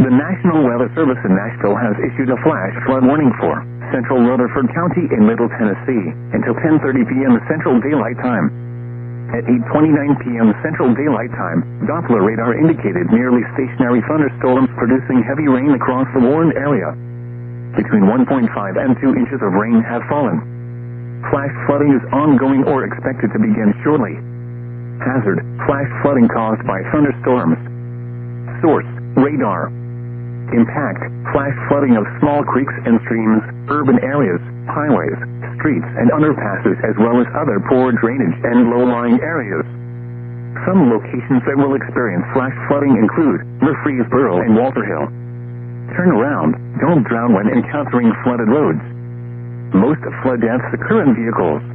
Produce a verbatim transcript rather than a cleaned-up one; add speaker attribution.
Speaker 1: The National Weather Service in Nashville has issued a flash flood warning for central Rutherford County in Middle Tennessee until ten thirty p.m. Central Daylight Time. At eight twenty-nine p.m. Central Daylight Time, Doppler radar indicated nearly stationary thunderstorms producing heavy rain across the warned area. Between one point five and two inches of rain have fallen. Flash flooding is ongoing or expected to begin shortly. Hazard: flash flooding caused by thunderstorms. Source: radar. Impact: flash flooding of small creeks and streams, urban areas, highways, streets and underpasses, as well as other poor drainage and low-lying areas. Some locations that will experience flash flooding include Murfreesboro and Walter Hill. Turn around, don't drown when encountering flooded roads. Most flood deaths occur in vehicles.